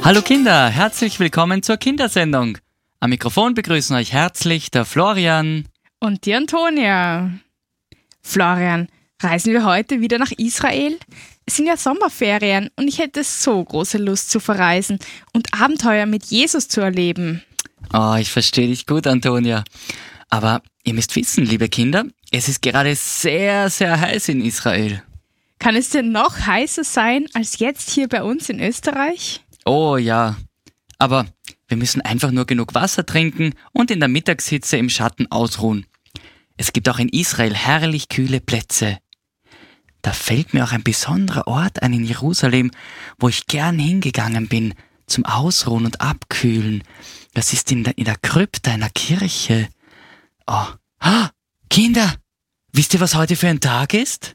Hallo Kinder, herzlich willkommen zur Kindersendung. Am Mikrofon begrüßen euch herzlich der Florian und die Antonia. Florian, reisen wir heute wieder nach Israel? Es sind ja Sommerferien und ich hätte so große Lust zu verreisen und Abenteuer mit Jesus zu erleben. Oh, ich verstehe dich gut, Antonia. Aber ihr müsst wissen, liebe Kinder, es ist gerade sehr, sehr heiß in Israel. Kann es denn noch heißer sein als jetzt hier bei uns in Österreich? Oh ja, aber wir müssen einfach nur genug Wasser trinken und in der Mittagshitze im Schatten ausruhen. Es gibt auch in Israel herrlich kühle Plätze. Da fällt mir auch ein besonderer Ort ein in Jerusalem, wo ich gern hingegangen bin, zum Ausruhen und Abkühlen. Das ist in der Krypta einer Kirche. Oh, Kinder, wisst ihr, was heute für ein Tag ist?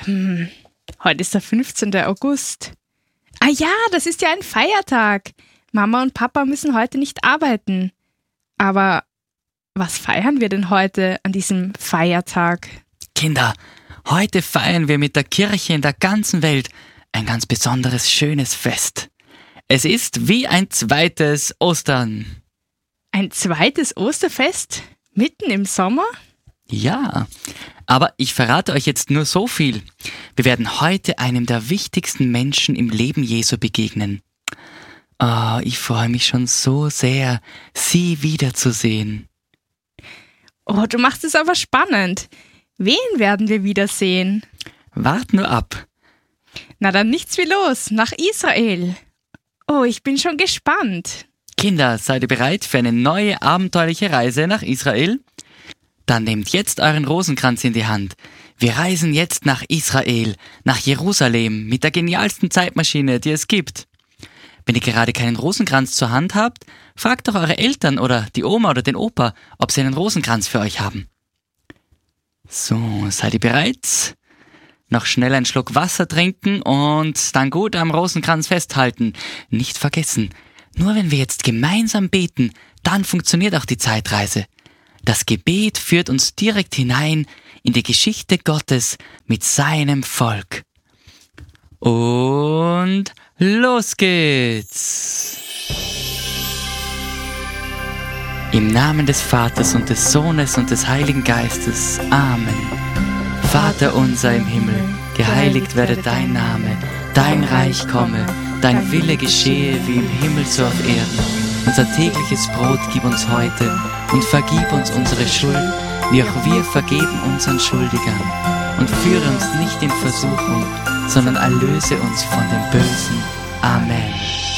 Heute ist der 15. August. Ah ja, das ist ja ein Feiertag. Mama und Papa müssen heute nicht arbeiten. Aber was feiern wir denn heute an diesem Feiertag? Kinder, heute feiern wir mit der Kirche in der ganzen Welt ein ganz besonderes, schönes Fest. Es ist wie ein zweites Ostern. Ein zweites Osterfest? Mitten im Sommer? Ja, aber ich verrate euch jetzt nur so viel. Wir werden heute einem der wichtigsten Menschen im Leben Jesu begegnen. Oh, ich freue mich schon so sehr, sie wiederzusehen. Oh, du machst es aber spannend. Wen werden wir wiedersehen? Wart nur ab. Na dann nichts wie los, nach Israel. Oh, ich bin schon gespannt. Kinder, seid ihr bereit für eine neue abenteuerliche Reise nach Israel? Dann nehmt jetzt euren Rosenkranz in die Hand. Wir reisen jetzt nach Israel, nach Jerusalem, mit der genialsten Zeitmaschine, die es gibt. Wenn ihr gerade keinen Rosenkranz zur Hand habt, fragt doch eure Eltern oder die Oma oder den Opa, ob sie einen Rosenkranz für euch haben. So, seid ihr bereit? Noch schnell einen Schluck Wasser trinken und dann gut am Rosenkranz festhalten. Nicht vergessen, nur wenn wir jetzt gemeinsam beten, dann funktioniert auch die Zeitreise. Das Gebet führt uns direkt hinein in die Geschichte Gottes mit seinem Volk. Und los geht's! Im Namen des Vaters und des Sohnes und des Heiligen Geistes. Amen. Vater unser im Himmel, geheiligt werde dein Name, dein Reich komme, dein Wille geschehe wie im Himmel so auf Erden. Unser tägliches Brot gib uns heute und vergib uns unsere Schuld, wie auch wir vergeben unseren Schuldigern. Und führe uns nicht in Versuchung, sondern erlöse uns von dem Bösen. Amen.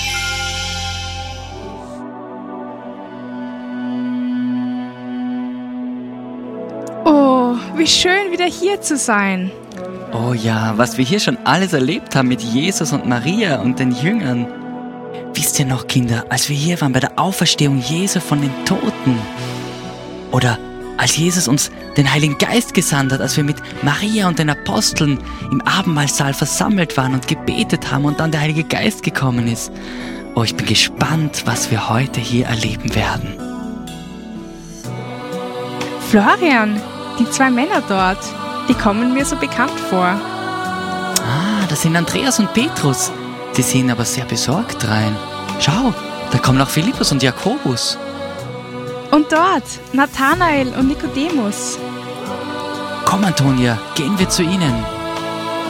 Oh, wie schön wieder hier zu sein. Oh ja, was wir hier schon alles erlebt haben mit Jesus und Maria und den Jüngern. Wisst ihr noch, Kinder, als wir hier waren bei der Auferstehung Jesu von den Toten? Oder als Jesus uns den Heiligen Geist gesandt hat, als wir mit Maria und den Aposteln im Abendmahlsaal versammelt waren und gebetet haben und dann der Heilige Geist gekommen ist. Oh, ich bin gespannt, was wir heute hier erleben werden. Florian, die 2 Männer dort, die kommen mir so bekannt vor. Ah, das sind Andreas und Petrus. Sie sehen aber sehr besorgt rein. Schau, da kommen auch Philippus und Jakobus. Und dort Nathanael und Nikodemus. Komm, Antonia, gehen wir zu ihnen.